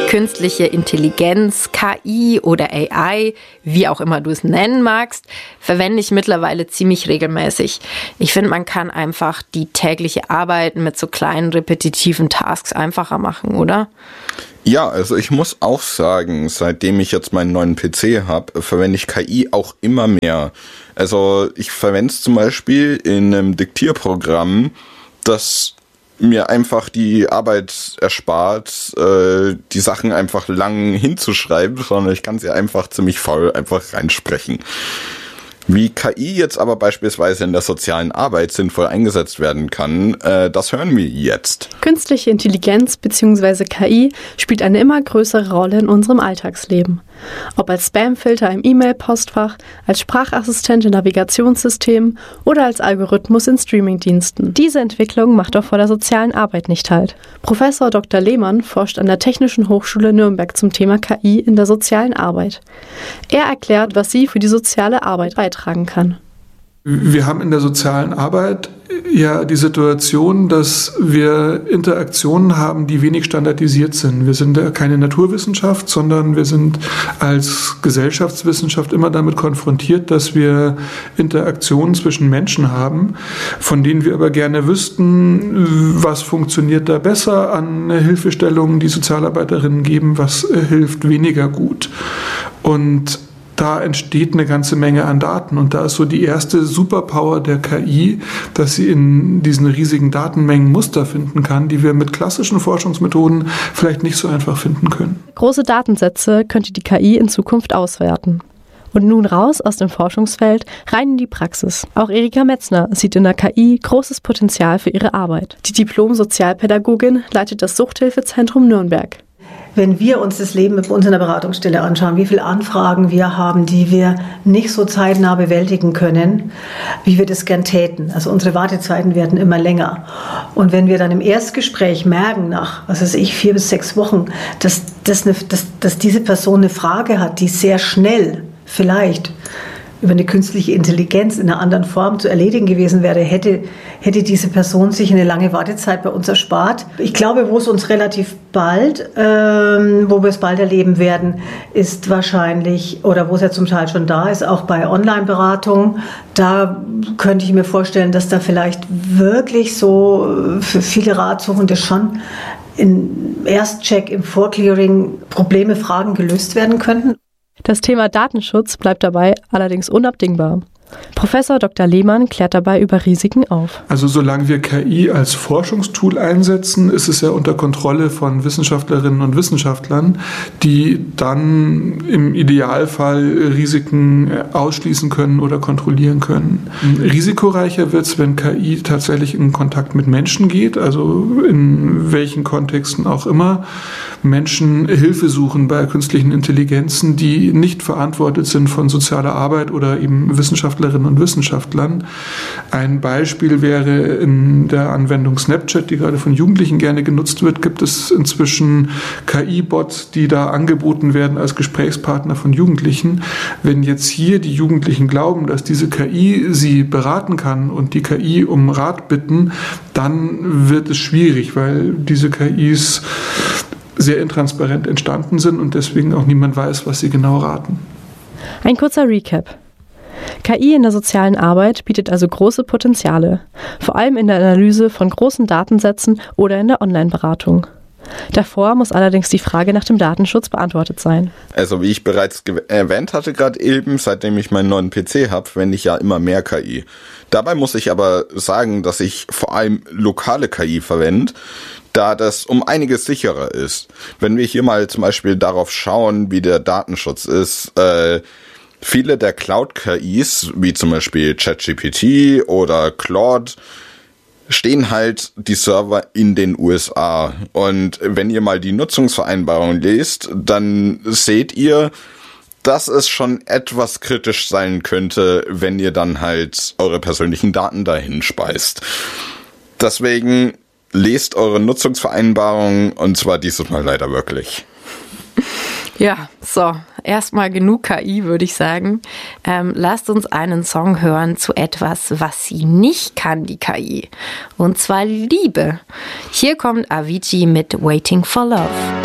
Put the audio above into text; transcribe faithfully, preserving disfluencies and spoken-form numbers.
Künstliche Intelligenz, K I oder A I, wie auch immer du es nennen magst, verwende ich mittlerweile ziemlich regelmäßig. Ich finde, man kann einfach die tägliche Arbeit mit so kleinen repetitiven Tasks einfacher machen, oder? Ja, also ich muss auch sagen, seitdem ich jetzt meinen neuen P C habe, verwende ich K I auch immer mehr. Also ich verwende es zum Beispiel in einem Diktierprogramm, das mir einfach die Arbeit erspart, äh, die Sachen einfach lang hinzuschreiben, sondern ich kann sie einfach ziemlich faul einfach reinsprechen. Wie K I jetzt aber beispielsweise in der sozialen Arbeit sinnvoll eingesetzt werden kann, äh, das hören wir jetzt. Künstliche Intelligenz bzw. K I spielt eine immer größere Rolle in unserem Alltagsleben. Ob als Spamfilter im E-Mail-Postfach, als Sprachassistent in Navigationssystemen oder als Algorithmus in Streamingdiensten. Diese Entwicklung macht auch vor der sozialen Arbeit nicht Halt. Professor Doktor Lehmann forscht an der Technischen Hochschule Nürnberg zum Thema K I in der sozialen Arbeit. Er erklärt, was sie für die soziale Arbeit beitragen kann. Wir haben in der sozialen Arbeit ja die Situation, dass wir Interaktionen haben, die wenig standardisiert sind. Wir sind ja keine Naturwissenschaft, sondern wir sind als Gesellschaftswissenschaft immer damit konfrontiert, dass wir Interaktionen zwischen Menschen haben, von denen wir aber gerne wüssten, was funktioniert da besser an Hilfestellungen, die Sozialarbeiterinnen geben, was hilft weniger gut. Und da entsteht eine ganze Menge an Daten und da ist so die erste Superpower der K I, dass sie in diesen riesigen Datenmengen Muster finden kann, die wir mit klassischen Forschungsmethoden vielleicht nicht so einfach finden können. Große Datensätze könnte die K I in Zukunft auswerten. Und nun raus aus dem Forschungsfeld, rein in die Praxis. Auch Erika Metzner sieht in der K I großes Potenzial für ihre Arbeit. Die Diplom-Sozialpädagogin leitet das Suchthilfezentrum Nürnberg. Wenn wir uns das Leben bei uns in der Beratungsstelle anschauen, wie viele Anfragen wir haben, die wir nicht so zeitnah bewältigen können, wie wir das gern täten. Also unsere Wartezeiten werden immer länger. Und wenn wir dann im Erstgespräch merken, nach, was weiß ich, vier bis sechs Wochen, dass, dass, eine, dass, dass diese Person eine Frage hat, die sehr schnell vielleicht über eine künstliche Intelligenz in einer anderen Form zu erledigen gewesen wäre, hätte, hätte diese Person sich eine lange Wartezeit bei uns erspart. Ich glaube, wo es uns relativ bald, ähm, wo wir es bald erleben werden, ist wahrscheinlich, oder wo es ja zum Teil schon da ist, auch bei Online-Beratung. Da könnte ich mir vorstellen, dass da vielleicht wirklich so für viele Ratsuchende schon im Erstcheck, im Vorclearing Probleme, Fragen gelöst werden könnten. Das Thema Datenschutz bleibt dabei allerdings unabdingbar. Professor Doktor Lehmann klärt dabei über Risiken auf. Also solange wir K I als Forschungstool einsetzen, ist es ja unter Kontrolle von Wissenschaftlerinnen und Wissenschaftlern, die dann im Idealfall Risiken ausschließen können oder kontrollieren können. Risikoreicher wird es, wenn K I tatsächlich in Kontakt mit Menschen geht, also in welchen Kontexten auch immer. Menschen Hilfe suchen bei künstlichen Intelligenzen, die nicht verantwortet sind von sozialer Arbeit oder eben Wissenschaftlerinnen und Wissenschaftlern. Ein Beispiel wäre in der Anwendung Snapchat, die gerade von Jugendlichen gerne genutzt wird, gibt es inzwischen K I-Bots, die da angeboten werden als Gesprächspartner von Jugendlichen. Wenn jetzt hier die Jugendlichen glauben, dass diese K I sie beraten kann und die K I um Rat bitten, dann wird es schwierig, weil diese K Is sehr intransparent entstanden sind und deswegen auch niemand weiß, was sie genau raten. Ein kurzer Recap. K I in der sozialen Arbeit bietet also große Potenziale, vor allem in der Analyse von großen Datensätzen oder in der Online-Beratung. Davor muss allerdings die Frage nach dem Datenschutz beantwortet sein. Also wie ich bereits ge- erwähnt hatte gerade eben, seitdem ich meinen neuen P C habe, verwende ich ja immer mehr K I. Dabei muss ich aber sagen, dass ich vor allem lokale K I verwende, da das um einiges sicherer ist. Wenn wir hier mal zum Beispiel darauf schauen, wie der Datenschutz ist, äh, viele der Cloud-K Is, wie zum Beispiel ChatGPT oder Claude, stehen halt die Server in den U S A. Und wenn ihr mal die Nutzungsvereinbarung lest, dann seht ihr, dass es schon etwas kritisch sein könnte, wenn ihr dann halt eure persönlichen Daten dahin speist. Deswegen lest eure Nutzungsvereinbarung und zwar dieses Mal leider wirklich. Ja, so, erstmal genug K I, würde ich sagen. Ähm, lasst uns einen Song hören zu etwas, was sie nicht kann, die K I. Und zwar Liebe. Hier kommt Avicii mit Waiting for Love.